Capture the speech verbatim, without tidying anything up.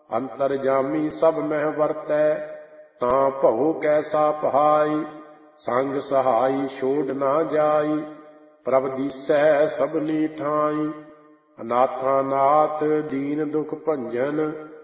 ਅੰਤਰਜਾਮੀ ਸਭ ਮਹਿ ਵਰਤੈ, ਤਾਂ ਭਉ ਕੈਸਾ ਪਹਾਈ। ਸੰਗ ਸਹਾਈ ਛੋੜ ਨਾ ਜਾਈ, ਪ੍ਰਭ ਦੀਸੈ ਸਭਨੀ ਠਾਈ। ਅਨਾਥਾਂ ਨਾਥ ਦੀਨ ਦੁਖ ਭੰਜਨ,